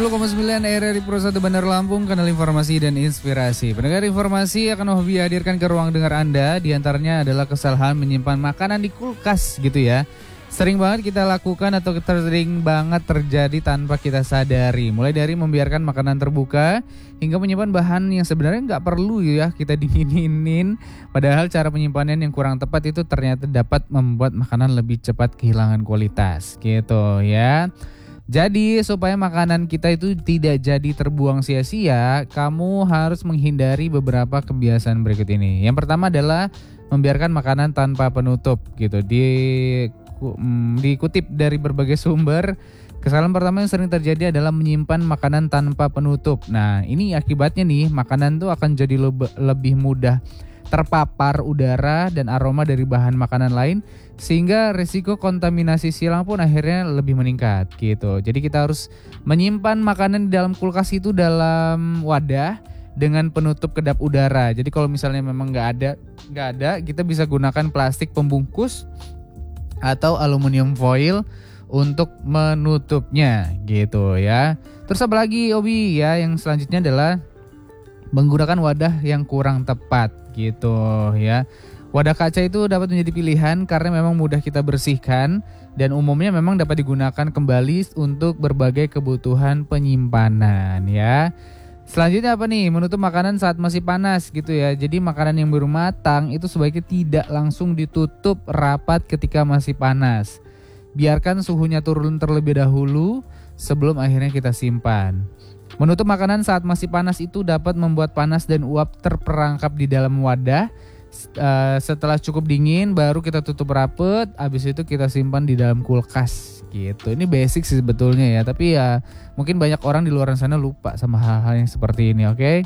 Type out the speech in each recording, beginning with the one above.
10,9 RRI Pro 1 Bandar Lampung, kanal informasi dan inspirasi. Pendengar informasi akan Hobi hadirkan ke ruang dengar Anda. Di antaranya adalah kesalahan menyimpan makanan di kulkas gitu ya. Sering banget kita lakukan atau sering banget terjadi tanpa kita sadari. Mulai dari membiarkan makanan terbuka hingga menyimpan bahan yang sebenarnya nggak perlu ya kita dinginin. Padahal cara penyimpanan yang kurang tepat itu ternyata dapat membuat makanan lebih cepat kehilangan kualitas gitu ya. Jadi supaya makanan kita itu tidak jadi terbuang sia-sia, kamu harus menghindari beberapa kebiasaan berikut ini. Yang pertama adalah membiarkan makanan tanpa penutup gitu. Dikutip dari berbagai sumber, kesalahan pertama yang sering terjadi adalah menyimpan makanan tanpa penutup. Nah, ini akibatnya nih, makanan tuh akan jadi lebih mudah terpapar udara dan aroma dari bahan makanan lain, sehingga risiko kontaminasi silang pun akhirnya lebih meningkat gitu. Jadi kita harus menyimpan makanan di dalam kulkas itu dalam wadah dengan penutup kedap udara. Jadi kalau misalnya memang nggak ada, kita bisa gunakan plastik pembungkus atau aluminium foil untuk menutupnya gitu ya. Terus apa lagi Obi ya, yang selanjutnya adalah menggunakan wadah yang kurang tepat gitu ya. Wadah kaca itu dapat menjadi pilihan karena memang mudah kita bersihkan dan umumnya memang dapat digunakan kembali untuk berbagai kebutuhan penyimpanan ya. Selanjutnya apa nih? Menutup makanan saat masih panas gitu ya. Jadi makanan yang baru matang itu sebaiknya tidak langsung ditutup rapat ketika masih panas. Biarkan suhunya turun terlebih dahulu sebelum akhirnya kita simpan. Menutup makanan saat masih panas itu dapat membuat panas dan uap terperangkap di dalam wadah. Setelah cukup dingin baru kita tutup rapet, habis itu kita simpan di dalam kulkas gitu. Ini basic sih sebetulnya ya, tapi ya mungkin banyak orang di luar sana lupa sama hal-hal yang seperti ini, oke?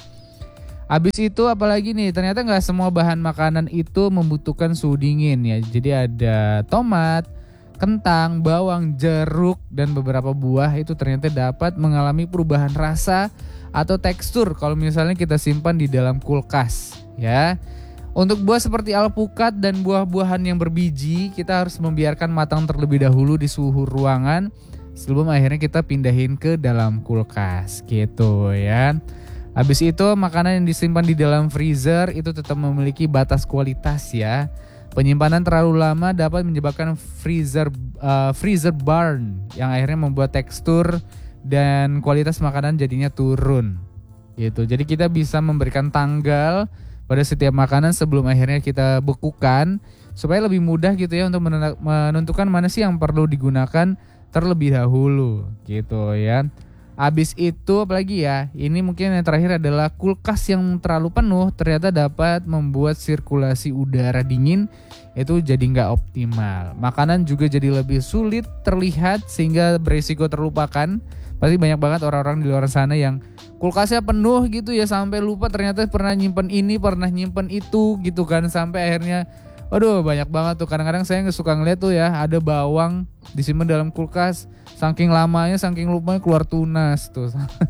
Habis itu apalagi nih, ternyata nggak semua bahan makanan itu membutuhkan suhu dingin ya. Jadi ada tomat, kentang, bawang, jeruk, dan beberapa buah itu ternyata dapat mengalami perubahan rasa atau tekstur kalau misalnya kita simpan di dalam kulkas ya. Untuk buah seperti alpukat dan buah-buahan yang berbiji, kita harus membiarkan matang terlebih dahulu di suhu ruangan sebelum akhirnya kita pindahin ke dalam kulkas gitu ya. Habis itu makanan yang disimpan di dalam freezer itu tetap memiliki batas kualitas ya. Penyimpanan terlalu lama dapat menyebabkan freezer burn yang akhirnya membuat tekstur dan kualitas makanan jadinya turun gitu. Jadi kita bisa memberikan tanggal pada setiap makanan sebelum akhirnya kita bekukan supaya lebih mudah gitu ya untuk menentukan mana sih yang perlu digunakan terlebih dahulu gitu ya. Habis itu apalagi ya, ini mungkin yang terakhir adalah kulkas yang terlalu penuh ternyata dapat membuat sirkulasi udara dingin itu jadi nggak optimal. Makanan juga jadi lebih sulit terlihat sehingga berisiko terlupakan. Pasti banyak banget orang-orang di luar sana yang kulkasnya penuh gitu ya, sampai lupa ternyata pernah nyimpen ini, pernah nyimpen itu gitu kan, sampai akhirnya aduh banyak banget tuh. Kadang-kadang saya nggak suka ngeliat tuh ya, ada bawang disimpan dalam kulkas, saking lamanya, saking lupanya keluar tunas tuh.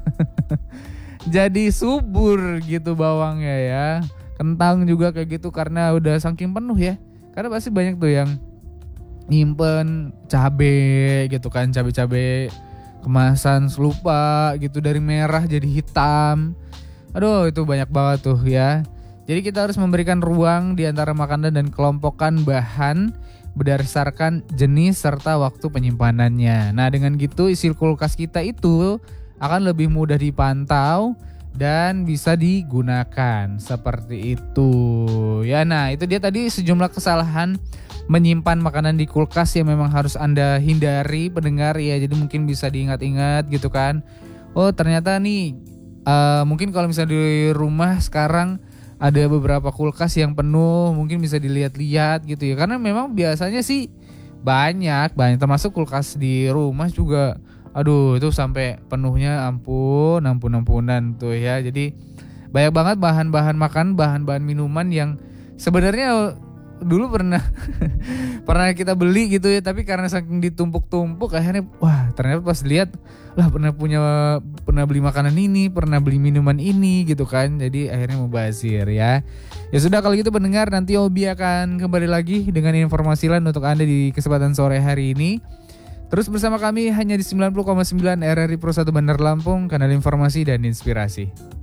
Jadi subur gitu bawangnya ya. Kentang juga kayak gitu karena udah saking penuh ya. Karena pasti banyak tuh yang nyimpen cabe gitu kan, cabe-cabe kemasan lupa gitu, dari merah jadi hitam. Aduh itu banyak banget tuh ya. Jadi kita harus memberikan ruang di antara makanan dan kelompokkan bahan berdasarkan jenis serta waktu penyimpanannya. Nah dengan gitu isi kulkas kita itu akan lebih mudah dipantau dan bisa digunakan seperti itu ya. Nah itu dia tadi sejumlah kesalahan menyimpan makanan di kulkas yang memang harus Anda hindari pendengar ya. Jadi mungkin bisa diingat-ingat gitu kan. Oh ternyata nih mungkin kalau misalnya di rumah sekarang ada beberapa kulkas yang penuh, mungkin bisa dilihat-lihat gitu ya. Karena memang biasanya sih banyak termasuk kulkas di rumah juga. Aduh itu sampai penuhnya ampunan tuh ya. Jadi banyak banget bahan-bahan makan, bahan-bahan minuman yang sebenarnya dulu pernah kita beli gitu ya, tapi karena saking ditumpuk-tumpuk akhirnya wah ternyata pas lihat lah pernah beli makanan ini, pernah beli minuman ini gitu kan. Jadi akhirnya mubazir ya. Ya sudah kalau gitu pendengar, nanti Obi akan kembali lagi dengan informasi lain untuk Anda di kesempatan sore hari ini. Terus bersama kami hanya di 90,9 RRI Pro 1 Bandar Lampung, kanal informasi dan inspirasi.